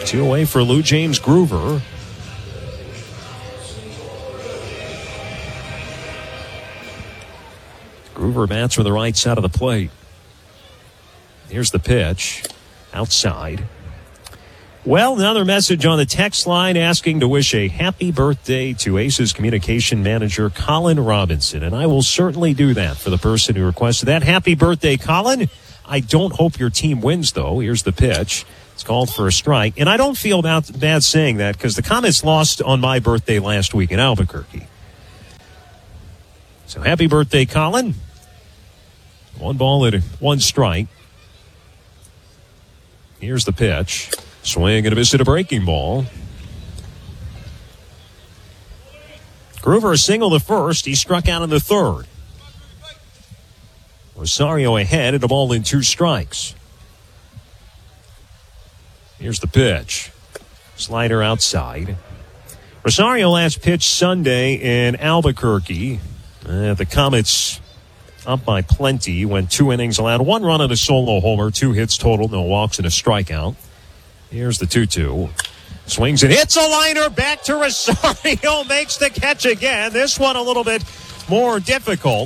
2 away for Lou James Groover. Groover bats from the right side of the plate. Here's the pitch. Outside. Well, another message on the text line asking to wish a happy birthday to Aces communication manager Colin Robinson. And I will certainly do that for the person who requested that. Happy birthday, Colin. I don't hope your team wins, though. Here's the pitch. It's called for a strike. And I don't feel bad saying that because the Comets lost on my birthday last week in Albuquerque. So happy birthday, Colin. 1 ball and 1 strike. Here's the pitch. Swing and a miss at a breaking ball. Groover a single to first. He struck out in the 3rd. Rosario ahead and a ball in 2 strikes. Here's the pitch. Slider outside. Rosario last pitched Sunday in Albuquerque. The Comets up by plenty. Went 2 innings, allowed 1 run and a solo homer. 2 hits total, no walks and a strikeout. Here's the 2-2. Swings and hits a liner back to Rosario. Makes the catch again. This one a little bit more difficult.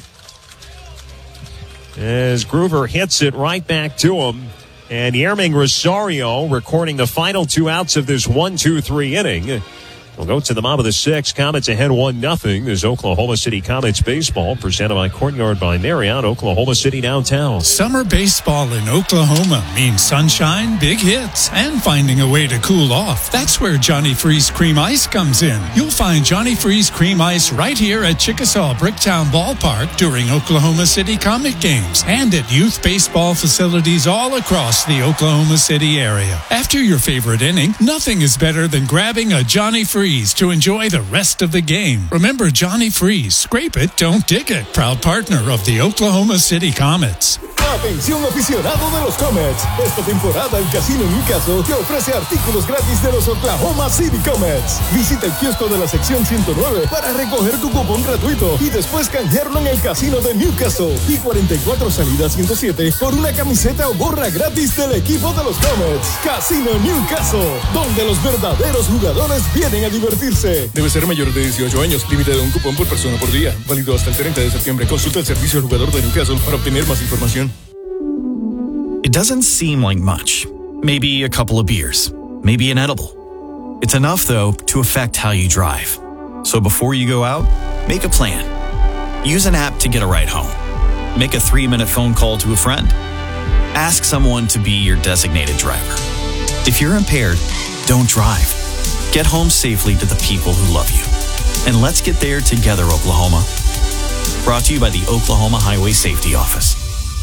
As Groover hits it right back to him. And Yermín Rosario recording the final 2 outs of this 1-2-3 inning. We'll go to the bottom of the 6th. Comets ahead 1-0. This Oklahoma City Comets baseball presented by Courtyard by Marriott, Oklahoma City downtown. Summer baseball in Oklahoma means sunshine, big hits, and finding a way to cool off. That's where Johnny Freeze Cream Ice comes in. You'll find Johnny Freeze Cream Ice right here at Chickasaw Bricktown Ballpark during Oklahoma City Comic games and at youth baseball facilities all across the Oklahoma City area. After your favorite inning, nothing is better than grabbing a Johnny Freeze to enjoy the rest of the game. Remember Johnny Freeze, scrape it, don't dig it. Proud partner of the Oklahoma City Comets. Atención aficionado de los Comets. Esta temporada el Casino Newcastle te ofrece artículos gratis de los Oklahoma City Comets. Visita el kiosco de la sección 109 para recoger tu cupón gratuito y después canjearlo en el Casino de Newcastle. Y 44 salidas 107 por una camiseta o gorra gratis del equipo de los Comets. Casino Newcastle, donde los verdaderos jugadores vienen a divertirse. Debe ser mayor de 18 años. Límite de un cupón por persona por día. Válido hasta el 30 de septiembre. Consulta el servicio al jugador de Newcastle para obtener más información. It doesn't seem like much. Maybe a couple of beers. Maybe an edible. It's enough, though, to affect how you drive. So before you go out, make a plan. Use an app to get a ride home. Make a 3-minute phone call to a friend. Ask someone to be your designated driver. If you're impaired, don't drive. Get home safely to the people who love you. And let's get there together, Oklahoma. Brought to you by the Oklahoma Highway Safety Office.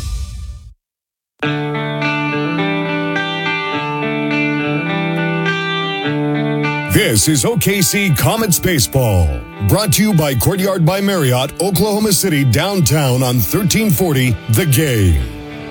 This is OKC Comets Baseball, brought to you by Courtyard by Marriott, Oklahoma City downtown on 1340 The Game.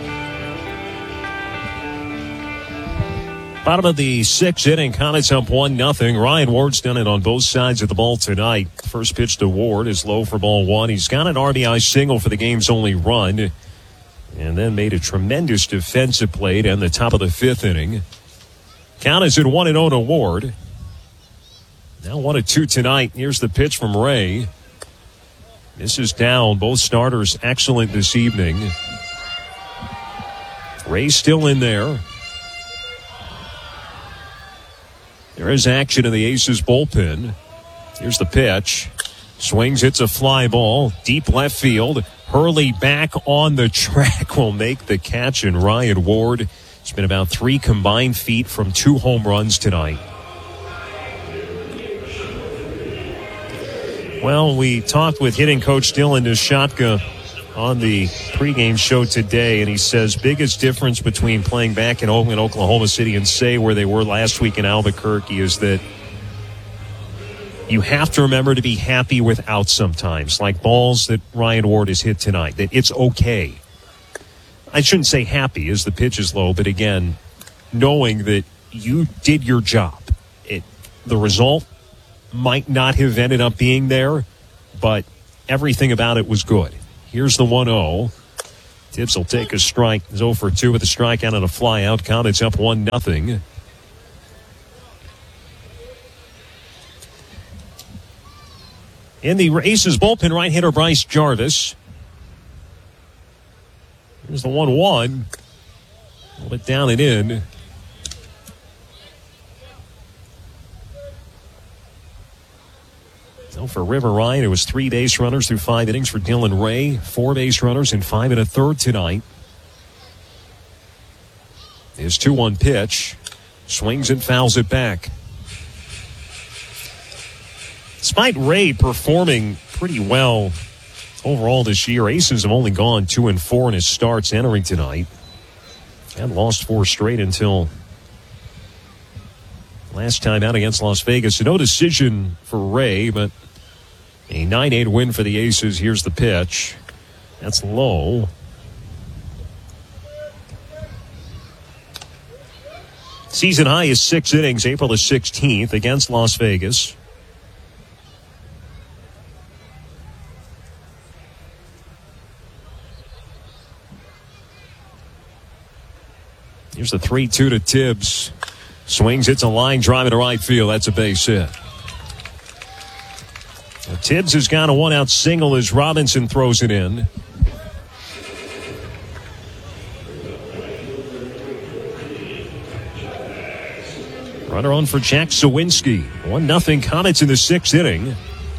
Bottom of the 6th inning, Comets up 1-0. Ryan Ward's done it on both sides of the ball tonight. First pitch to Ward is low for ball 1. He's got an RBI single for the game's only run. And then made a tremendous defensive play in the top of the 5th inning. Count is at 1-0 to Ward. Now 1-2 tonight. Here's the pitch from Ray. This is down. Both starters excellent this evening. Ray's still in there. There is action in the Aces bullpen. Here's the pitch. Swings, hits a fly ball. Deep left field. Hurley back on the track will make the catch, and Ryan Ward has been about 3 combined feet from 2 home runs tonight. Well, we talked with hitting coach Dylan Nishotka on the pregame show today, and he says biggest difference between playing back in Oklahoma City and say where they were last week in Albuquerque is that you have to remember to be happy with outs sometimes, like balls that Ryan Ward has hit tonight, that it's okay. I shouldn't say happy as the pitch is low, but again, knowing that you did your job. The result might not have ended up being there, but everything about it was good. Here's the 1-0. Tibbs will take a strike. 0 for 2 with a strikeout and a fly out. Comets up 1-0. In the Aces bullpen, right-hander Bryce Jarvis. Here's the 1-1. A little bit down and in. So for River Ryan, it was 3 base runners through 5 innings for Dylan Ray. 4 base runners in 5 1/3 tonight. His 2-1 pitch. Swings and fouls it back. Despite Ray performing pretty well overall this year, Aces have only gone 2-4 in his starts entering tonight. And lost 4 straight until last time out against Las Vegas. So no decision for Ray, but a 9-8 win for the Aces. Here's the pitch. That's low. Season high is 6 innings, April the 16th against Las Vegas. Here's the 3-2 to Tibbs. Swings, hits a line drive into right field. That's a base hit. Now, Tibbs has got a 1-out single as Robinson throws it in. Runner on for Jack Sawinski. 1-0 Comets in the 6th inning.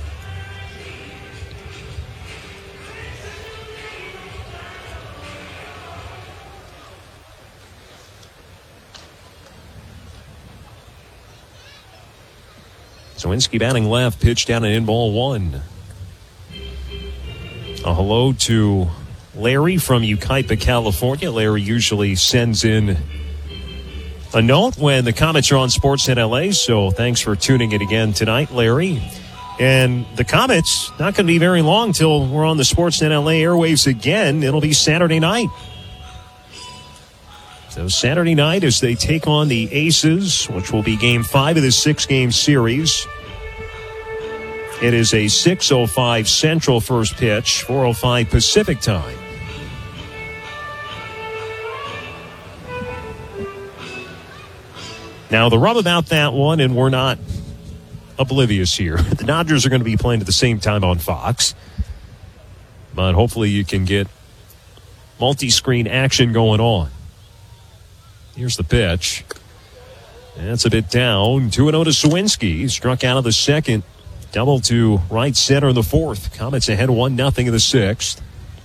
Sawinski batting left, pitch down and in, ball 1. A hello to Larry from Yucaipa, California. Larry usually sends in a note when the Comets are on Sportsnet LA, so thanks for tuning in again tonight, Larry. And the Comets, not going to be very long till we're on the Sportsnet LA airwaves again. It'll be Saturday night. So Saturday night as they take on the Aces, which will be Game 5 of the 6-game series. It is a 6:05 Central first pitch, 4:05 Pacific time. Now, the rub about that one, and we're not oblivious here, the Dodgers are going to be playing at the same time on Fox. But hopefully you can get multi-screen action going on. Here's the pitch. That's a bit down. 2-0 to Sawinski. Struck out of the second. Double to right center in the 4th. Comets ahead 1-0 in the 6th.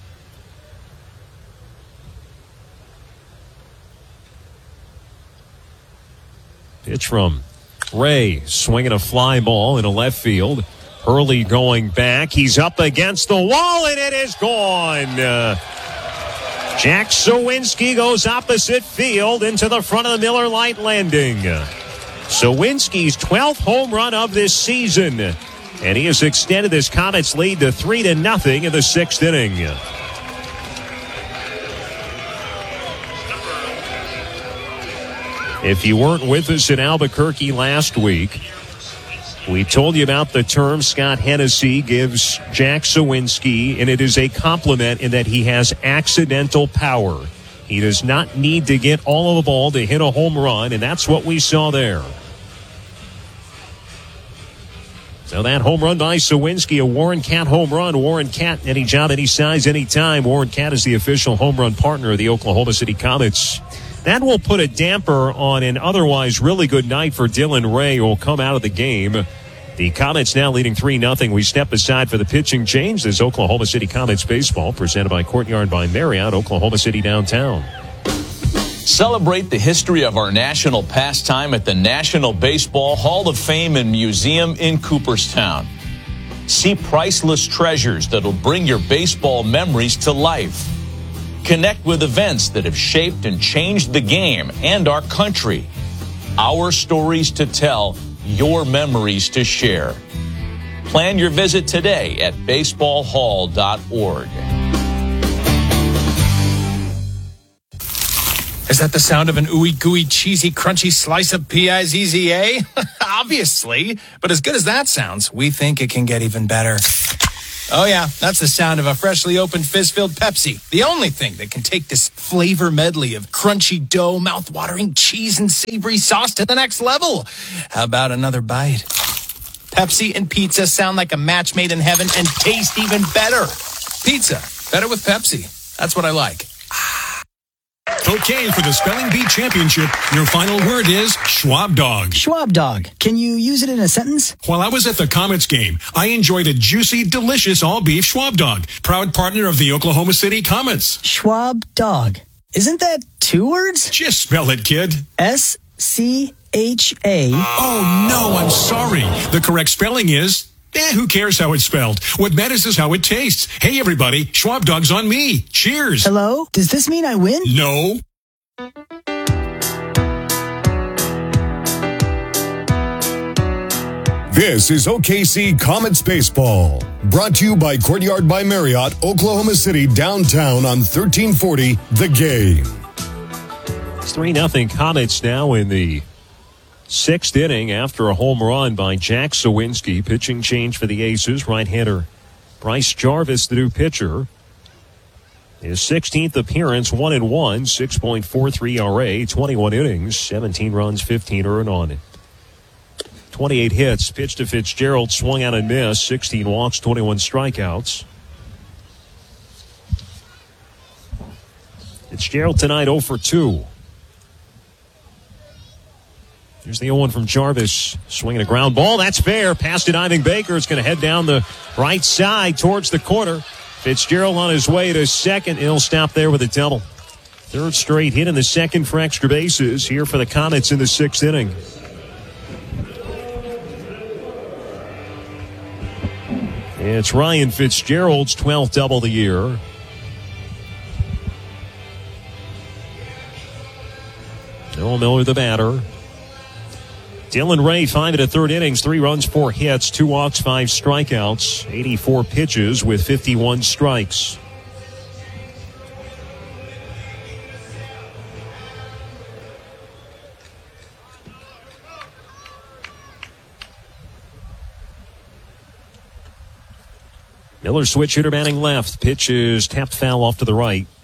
Pitch from Ray. Swinging a fly ball into left field. Hurley going back. He's up against the wall, and it is gone. Jack Sawinski goes opposite field into the front of the Miller Lite landing. Sawinski's 12th home run of this season. And he has extended this Comets lead to 3-0 in the 6th inning. If you weren't with us in Albuquerque last week, we told you about the term Scott Hennessy gives Jack Sawinski, and it is a compliment in that he has accidental power. He does not need to get all of the ball to hit a home run, and that's what we saw there. So that home run by Sawinski, a Warren Cat home run. Warren Cat, any job, any size, any time. Warren Cat is the official home run partner of the Oklahoma City Comets. That will put a damper on an otherwise really good night for Dylan Ray, who will come out of the game. The Comets now leading 3-0. We step aside for the pitching change. This Oklahoma City Comets baseball presented by Courtyard by Marriott, Oklahoma City downtown. Celebrate the history of our national pastime at the National Baseball Hall of Fame and Museum in Cooperstown. See priceless treasures that'll bring your baseball memories to life. Connect with events that have shaped and changed the game and our country. Our stories to tell, your memories to share. Plan your visit today at baseballhall.org. Is that the sound of an ooey gooey cheesy crunchy slice of P-I-Z-Z-A? Obviously, but as good as that sounds, we think it can get even better. Oh yeah, that's the sound of a freshly opened fizz-filled Pepsi. The only thing that can take this flavor medley of crunchy dough, mouth-watering cheese, and savory sauce to the next level. How about another bite? Pepsi and pizza sound like a match made in heaven and taste even better. Pizza, better with Pepsi. That's what I like. Okay, for the Spelling Bee Championship, your final word is Schwab Dog. Schwab Dog. Can you use it in a sentence? While I was at the Comets game, I enjoyed a juicy, delicious all-beef Schwab Dog. Proud partner of the Oklahoma City Comets. Schwab Dog. Isn't that 2 words? Just spell it, kid. S-C-H-A. Oh, no, I'm sorry. The correct spelling is... who cares how it's spelled? What matters is how it tastes. Hey, everybody, Schwab Dog's on me. Cheers. Hello? Does this mean I win? No. This is OKC Comets Baseball. Brought to you by Courtyard by Marriott, Oklahoma City, downtown on 1340 The Game. It's 3-0 Comets now in the 6th inning after a home run by Jack Sawinski. Pitching change for the Aces. Right-hander Bryce Jarvis, the new pitcher. His 16th appearance, 1-1, 6.43 ERA, 21 innings, 17 runs, 15 earned on it. 28 hits, pitch to Fitzgerald, swung out and missed, 16 walks, 21 strikeouts. Fitzgerald tonight 0 for 2. Here's the 0-1 from Jarvis, swinging a ground ball. That's fair. Pass to diving Baker. It's going to head down the right side towards the corner. Fitzgerald on his way to second. He'll stop there with a double. Third straight hit in the second for extra bases here for the Comets in the 6th inning. It's Ryan Fitzgerald's 12th double of the year. Noah Miller, the batter. Dylan Ray, 5 1/3 innings, 3 runs, 4 hits, 2 walks, 5 strikeouts, 84 pitches with 51 strikes. Miller switch hitter batting left. Pitch is tapped foul off to the right.